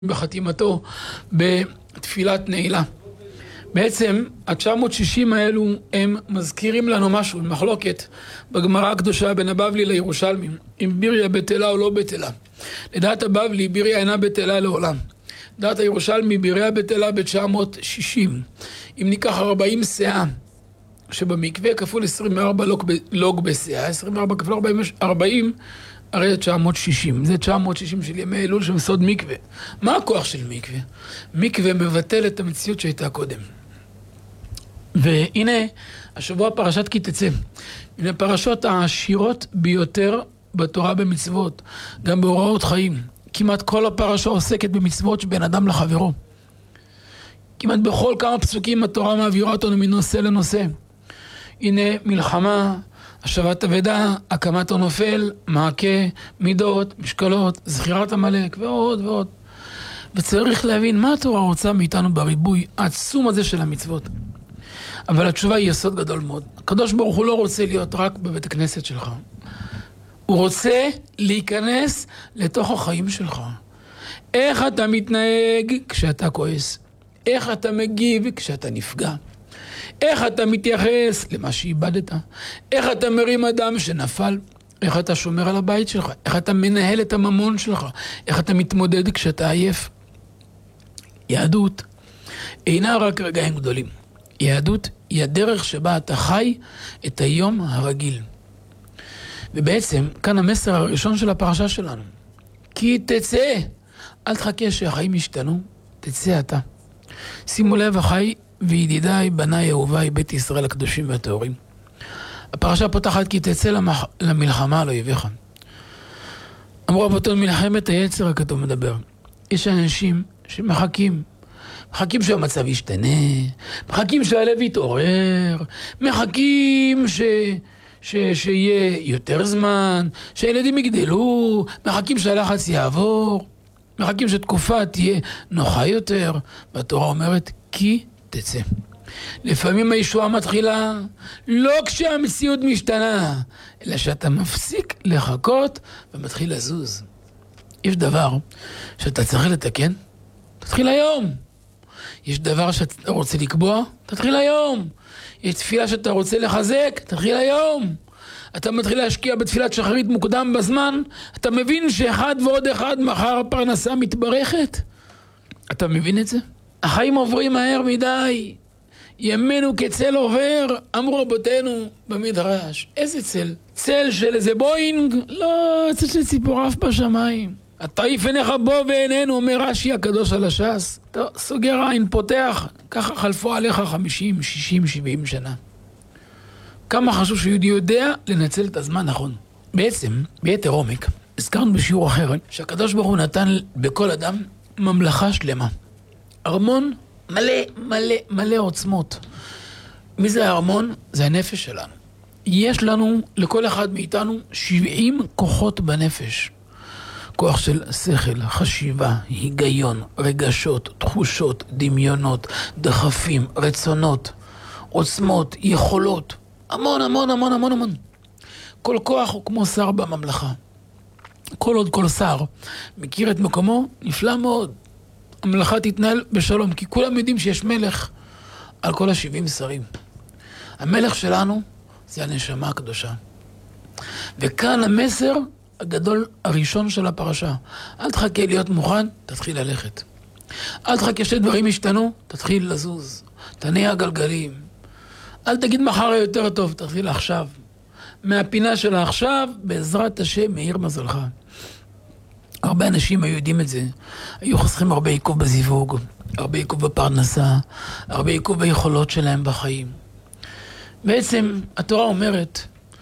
בחתימתו בתפילת נעילה. בעצם ה-960 האלו הם מזכירים לנו משהו, מחלוקת בגמרא הקדושה בין הבבלי לירושלמי, אם ביריה בטלה או לא בטלה. לדעת הבבלי ביריה אינה בטלה לעולם. לדעת הירושלמי ביריה בטלה ב-960. אם ניקח 40 שאה שבמקווה כפול 24 לוג בשאה, 24 כפול 40 הרי 960, זה 960 של ימי אלול שהם סוד מקווה. מה הכוח של מקווה? מקווה מבטל את המציאות שהייתה קודם. והנה, השבוע פרשת כי תצא. הנה פרשות העשירות ביותר בתורה במצוות, גם בהוראות חיים. כמעט כל הפרשה עוסקת במצוות שבין אדם לחברו. כמעט בכל כמה פסוקים התורה מעבירה אותנו מנושא לנושא. הנה מלחמה, השבת אבדה, הקמת הנופל, מעקה, מידות, משקלות, זכירת המלך ועוד ועוד. וצריך להבין מה התורה רוצה מאיתנו בריבוי העצום הזה של המצוות. אבל התשובה היא יסוד גדול מאוד. הקדוש ברוך הוא לא רוצה להיות רק בבית הכנסת שלך. הוא רוצה להיכנס לתוך החיים שלך. איך אתה מתנהג כשאתה כועס? איך אתה מגיב כשאתה נפגע? איך אתה מתייחס למה שאיבדת? איך אתה מרים אדם שנפל? איך אתה שומר על הבית שלך? איך אתה מנהל את הממון שלך? איך אתה מתמודד כשאתה עייף? יהדות אינה רק רגעים גדולים. יהדות היא הדרך שבה אתה חי את היום הרגיל. ובעצם כאן המסר הראשון של הפרשה שלנו. כי תצא, אל תחכה שהחיים ישתנו, תצא אתה. שימו לב אחי וידידיי, בניי, אהוביי, בית ישראל הקדושים והטהורים. הפרשה פותחת כי תצא למלחמה על אויביך. אמרו רבותינו מלחמת היצר הכתוב מדבר. יש אנשים שמחכים, מחכים שהמצב ישתנה, מחכים שהלב יתעורר, מחכים שיהיה יותר זמן, שהילדים יגדלו, מחכים שהלחץ יעבור, מחכים שתקופה תהיה נוחה יותר, והתורה אומרת כי תצא. לפעמים הישועה מתחילה לא כשהמציאות משתנה, אלא שאתה מפסיק לחכות ומתחיל לזוז. יש דבר שאתה צריך לתקן, תתחיל היום. יש דבר שאתה רוצה לקבוע, תתחיל היום. יש תפילה שאתה רוצה לחזק, תתחיל היום. אתה מתחיל להשקיע בתפילת שחרית מוקדם בזמן, אתה מבין שאחד ועוד אחד מחר הפרנסה מתברכת? אתה מבין את זה? החיים עוברים מהר מדי, ימינו כצל עובר, אמרו רבותינו במדרש. איזה צל? צל של איזה בוינג? לא, צל של ציפור עף בשמיים. הטעיף עיניך בו ועינינו, אומר רש"י הקדוש על הש"ס. טוב, סוגר עין, פותח, ככה חלפו עליך 50, 60, 70 שנה. כמה חשוב שיהודי יודע לנצל את הזמן נכון. בעצם, ביתר עומק, הזכרנו בשיעור אחר, שהקדוש ברוך הוא נתן בכל אדם ממלכה שלמה. ארמון מלא, מלא, מלא עוצמות. מי זה הארמון? זה הנפש שלנו. יש לנו, לכל אחד מאיתנו, 70 כוחות בנפש. כוח של שכל, חשיבה, היגיון, רגשות, תחושות, דמיונות, דחפים, רצונות, עוצמות, יכולות. המון, המון, המון, המון, המון. כל כוח הוא כמו שר בממלכה. כל עוד כל שר מכיר את מקומו, נפלא מאוד. הממלכה תתנהל בשלום, כי כולם יודעים שיש מלך על כל ה-70 שרים. המלך שלנו זה הנשמה הקדושה. וכאן המסר הגדול הראשון של הפרשה. אל תחכה להיות מוכן, תתחיל ללכת. אל תחכה שדברים ישתנו, תתחיל לזוז. תניע גלגלים. אל תגיד מחר יותר טוב, תתחיל עכשיו. מהפינה של עכשיו, בעזרת השם, מאיר מזלך. הרבה אנשים היו יודעים את זה. היו חוסכים הרבה עיכוב בזיווג, הרבה עיכוב בפרנסה, הרבה עיכוב ביכולות שלהם בחיים. בעצם התורה אומרת,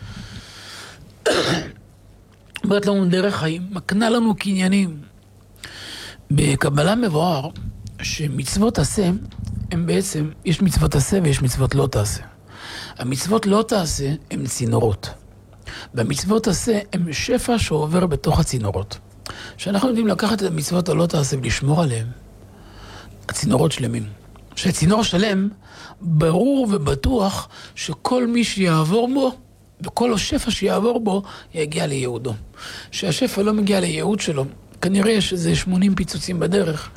אומרת לנו דרך חיים, מקנה לנו קניינים. בקבלה מבואר שמצוות עשה, הם בעצם, יש מצוות עשה ויש מצוות לא תעשה. המצוות לא תעשה הם צינורות. במצוות עשה הם שפע שעובר בתוך הצינורות. שאנחנו יודעים לקחת את המצוות הלא תעשה ולשמור עליהם, הצינורות שלמים. שצינור שלם, ברור ובטוח שכל מי שיעבור בו, וכל השפע שיעבור בו, יגיע לייעודו. שהשפע לא מגיע לייעוד שלו, כנראה שזה 80 פיצוצים בדרך.